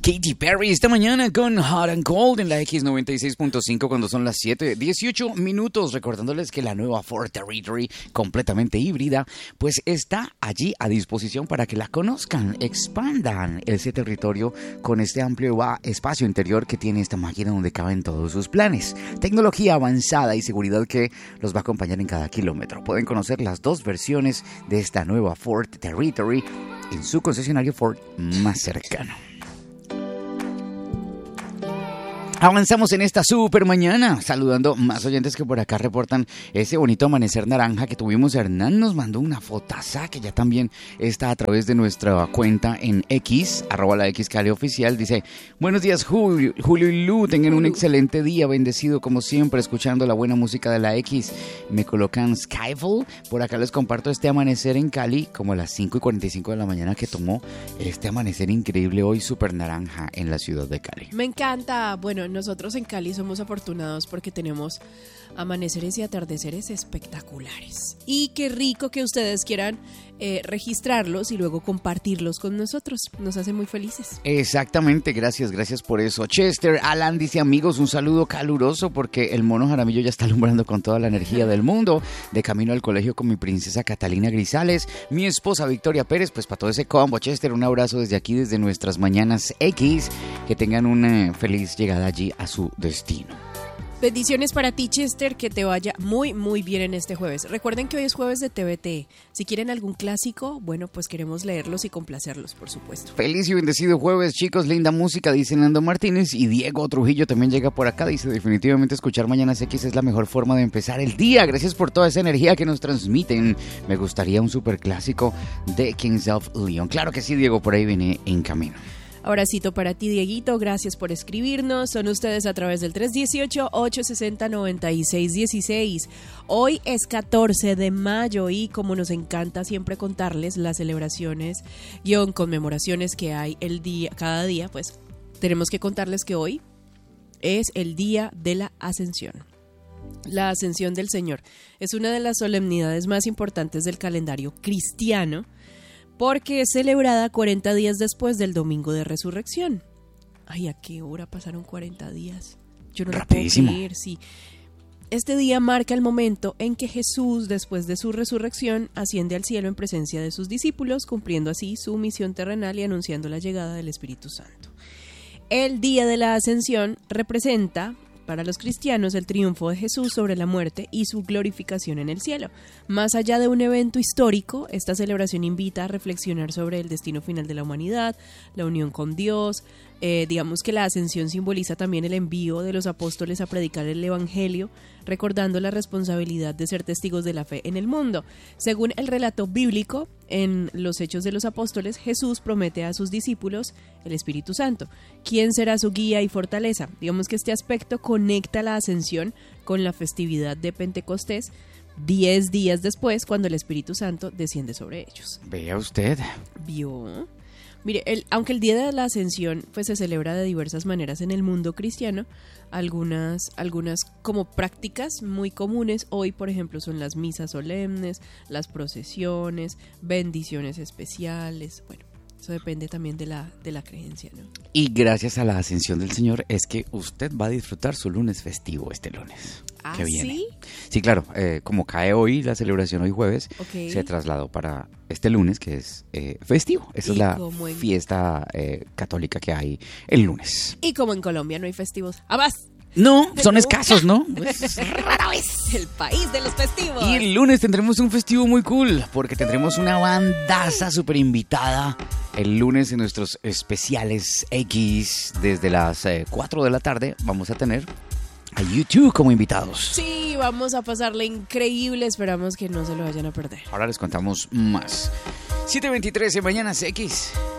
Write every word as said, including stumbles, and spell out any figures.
Katy Perry esta mañana con Hot and Cold en la X noventa y seis punto cinco cuando son las siete dieciocho minutos, recordándoles que la nueva Ford Territory completamente híbrida pues está allí a disposición para que la conozcan, expandan ese territorio con este amplio espacio interior que tiene esta máquina donde caben todos sus planes, tecnología avanzada y seguridad que los va a acompañar en cada kilómetro. Pueden conocer las dos versiones de esta nueva Ford Territory en su concesionario Ford más cercano. Avanzamos en esta super mañana, saludando más oyentes que por acá reportan ese bonito amanecer naranja que tuvimos. Hernán nos mandó una fotaza que ya también está a través de nuestra cuenta en X, arroba la X Cali Oficial. Dice, buenos días Julio, Julio y Lu, tengan un excelente día, bendecido como siempre, escuchando la buena música de la X. Me colocan Skyfall, por acá les comparto este amanecer en Cali, como a las cinco y cuarenta y cinco de la mañana que tomó este amanecer increíble hoy, super naranja en la ciudad de Cali. Me encanta, bueno, nosotros en Cali somos afortunados porque tenemos amaneceres y atardeceres espectaculares. Y qué rico que ustedes quieran eh, registrarlos y luego compartirlos con nosotros. Nos hace muy felices. Exactamente, gracias, gracias por eso. Chester Alan dice, amigos, un saludo caluroso porque el mono Jaramillo ya está alumbrando con toda la energía del mundo. De camino al colegio con mi princesa Catalina Grisales, mi esposa Victoria Pérez, pues para todo ese combo. Chester, un abrazo desde aquí, desde nuestras mañanas X. Que tengan una feliz llegada allí a su destino. Bendiciones para ti, Chester, que te vaya muy, muy bien en este jueves. Recuerden que hoy es jueves de T V T. Si quieren algún clásico, bueno, pues queremos leerlos y complacerlos, por supuesto. Feliz y bendecido jueves, chicos. Linda música, dice Nando Martínez. Y Diego Trujillo también llega por acá. Dice, definitivamente escuchar Mañanas X es la mejor forma de empezar el día. Gracias por toda esa energía que nos transmiten. Me gustaría un super clásico de Kings of Leon. Claro que sí, Diego, por ahí viene en camino. Abracito para ti, Dieguito, gracias por escribirnos. Son ustedes a través del tres uno ocho, ocho seis cero, nueve seis uno seis. Hoy es catorce de mayo y como nos encanta siempre contarles las celebraciones, guión, conmemoraciones que hay el día, cada día, pues tenemos que contarles que hoy es el día de la Ascensión. La Ascensión del Señor es una de las solemnidades más importantes del calendario cristiano, porque es celebrada cuarenta días después del Domingo de Resurrección. Ay, ¿a qué hora pasaron cuarenta días? Yo no lo puedo creer, sí. Este día marca el momento en que Jesús, después de su resurrección, asciende al cielo en presencia de sus discípulos, cumpliendo así su misión terrenal y anunciando la llegada del Espíritu Santo. El día de la Ascensión representa para los cristianos el triunfo de Jesús sobre la muerte y su glorificación en el cielo. Más allá de un evento histórico, esta celebración invita a reflexionar sobre el destino final de la humanidad, la unión con Dios. Eh, digamos que la ascensión simboliza también el envío de los apóstoles a predicar el evangelio, recordando la responsabilidad de ser testigos de la fe en el mundo. Según el relato bíblico, en los Hechos de los Apóstoles, Jesús promete a sus discípulos el Espíritu Santo, quien será su guía y fortaleza. Digamos que este aspecto conecta la ascensión con la festividad de Pentecostés, diez días después, cuando el Espíritu Santo desciende sobre ellos. Vea usted. ¿Vio? Mire, el, aunque el Día de la Ascensión pues, se celebra de diversas maneras en el mundo cristiano, algunas, algunas como prácticas muy comunes hoy, por ejemplo, son las misas solemnes, las procesiones, bendiciones especiales, bueno, eso depende también de la, de la creencia, ¿no? Y gracias a la ascensión del Señor es que usted va a disfrutar su lunes festivo este lunes. ¿Ah, que viene. sí? Sí, claro, eh, como cae hoy la celebración hoy jueves, Okay. se trasladó para este lunes que es eh, festivo. Esa es la en... fiesta eh, católica que hay el lunes. Y como en Colombia no hay festivos, ¡abas! No, son escasos, ¿no? Rara vez. El país de los festivos. Y el lunes tendremos un festivo muy cool, porque tendremos una bandaza súper invitada el lunes en nuestros especiales X. Desde las eh, cuatro de la tarde vamos a tener a YouTube como invitados. Sí, vamos a pasarle increíble, esperamos que no se lo vayan a perder. Ahora les contamos más. siete veintitrés en Mañanas X.